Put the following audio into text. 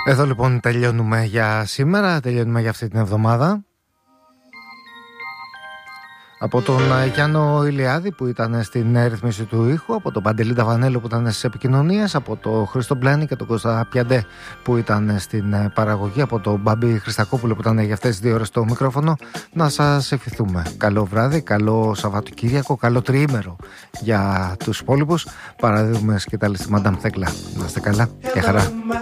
Εδώ λοιπόν τελειώνουμε για σήμερα, τελειώνουμε για αυτή την εβδομάδα. Από τον Γιάννο Ηλιάδη που ήταν στην ρύθμιση του ήχου, από τον Παντελή Ταβανέλο που ήταν στις επικοινωνίες, από τον Χρήστο Μπλάνη και τον Κώστα Πιαντέ που ήταν στην παραγωγή, από τον Μπάμπη Χριστακόπουλο που ήταν για αυτές τις 2 ώρες στο μικρόφωνο, να σας ευχηθούμε καλό βράδυ, καλό Σαββατοκύριακο, καλό τριήμερο για τους υπόλοιπους. Παραδίδουμε σκητάλη στη Μαντάμ Θέκλα. Να είστε καλά και χαρά.